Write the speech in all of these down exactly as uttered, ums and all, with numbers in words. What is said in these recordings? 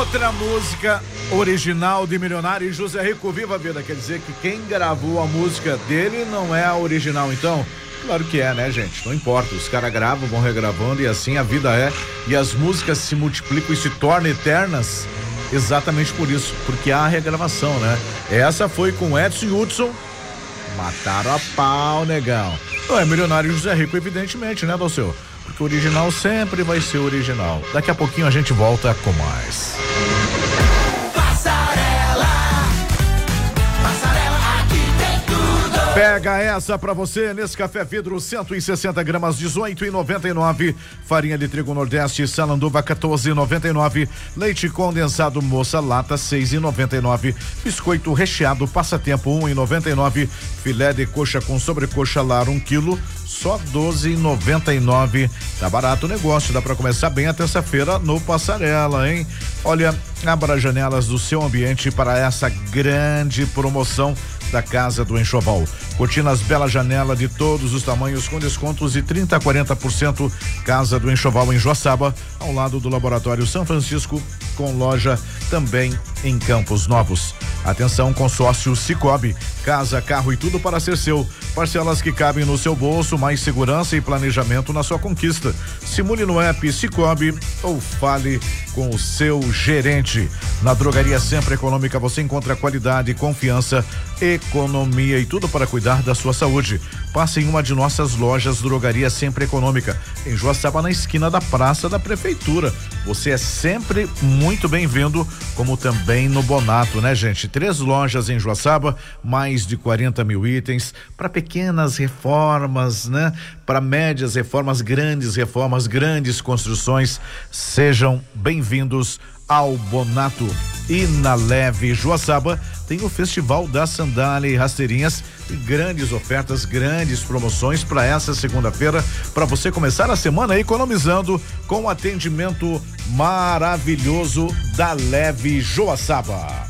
Outra música original de Milionário e José Rico, Viva a Vida. Quer dizer que quem gravou a música dele não é a original, então? Claro que é, né, gente? Não importa, os caras gravam, vão regravando e assim a vida é. E as músicas se multiplicam e se tornam eternas exatamente por isso, porque há a regravação, né? Essa foi com Edson e Hudson, mataram a pau, negão. Não é Milionário e José Rico, evidentemente, né, Dalceu? Porque o original sempre vai ser original. Daqui a pouquinho a gente volta com mais. Pega essa pra você, nesse café vidro, cento e sessenta gramas, dezoito e noventa e nove. Farinha de trigo Nordeste, Salanduva, quatorze e noventa e nove. Leite condensado Moça Lata, seis e noventa e nove. Biscoito recheado Passatempo, um e noventa e nove. Filé de coxa com sobrecoxa Lar, um quilo, só doze e noventa e nove. Tá barato o negócio, dá pra começar bem a terça-feira no Passarela, hein? Olha, abra as janelas do seu ambiente para essa grande promoção da Casa do Enxoval. Cortinas Bela Janela de todos os tamanhos com descontos de trinta a quarenta por cento. Casa do Enxoval em Joaçaba, ao lado do Laboratório São Francisco, com loja também em Campos Novos. Atenção, consórcio Cicobi, casa, carro e tudo para ser seu. Parcelas que cabem no seu bolso, mais segurança e planejamento na sua conquista. Simule no app Cicobi ou fale com o seu gerente. Na Drogaria Sempre Econômica você encontra qualidade, confiança, economia e tudo para cuidar da sua saúde. Passe em uma de nossas lojas Drogaria Sempre Econômica, em Joaçaba, na esquina da Praça da Prefeitura. Você é sempre muito bem-vindo, como também no Bonato, né, gente? Três lojas em Joaçaba, mais de quarenta mil itens para pequenas reformas, né? Para médias reformas, grandes reformas, grandes construções. Sejam bem-vindos ao Bonato. E na Leve Joaçaba tem o Festival da Sandália e Rasteirinhas e grandes ofertas, grandes promoções para essa segunda-feira, para você começar a semana economizando com o atendimento maravilhoso da Leve Joaçaba.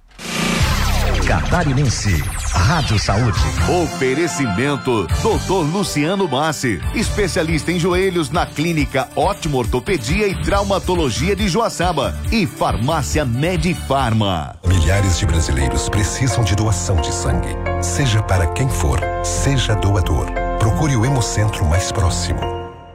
Catarinense, Rádio Saúde. Oferecimento doutor Luciano Massi, especialista em joelhos na Clínica Ótimo Ortopedia e Traumatologia de Joaçaba e Farmácia Medifarma. Milhares de brasileiros precisam de doação de sangue. Seja para quem for, seja doador. Procure o Hemocentro mais próximo.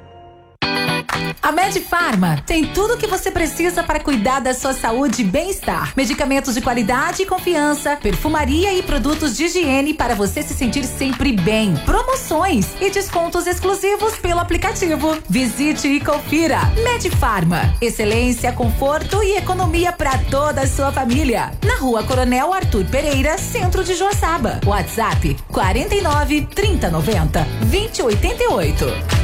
A Medifarma tem tudo o que você precisa para cuidar da sua saúde e bem-estar. Medicamentos de qualidade e confiança, perfumaria e produtos de higiene para você se sentir sempre bem. Promoções e descontos exclusivos pelo aplicativo. Visite e confira. Medifarma, excelência, conforto e economia para toda a sua família. Na Rua Coronel Arthur Pereira, centro de Joaçaba. WhatsApp quarenta e nove, trinta, noventa, vinte, oitenta e oito.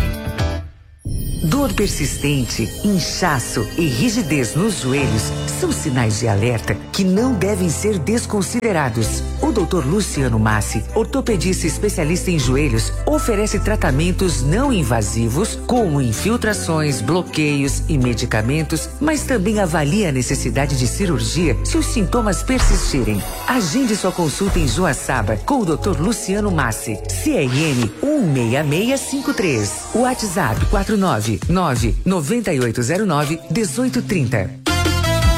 Dor persistente, inchaço e rigidez nos joelhos são sinais de alerta que não devem ser desconsiderados. O doutor Luciano Massi, ortopedista especialista em joelhos, oferece tratamentos não invasivos como infiltrações, bloqueios e medicamentos, mas também avalia a necessidade de cirurgia se os sintomas persistirem. Agende sua consulta em Joaçaba com o doutor Luciano Massi, C R N um seis seis cinco três, WhatsApp quatro nove nove, nove oito zero nove, um oito três zero.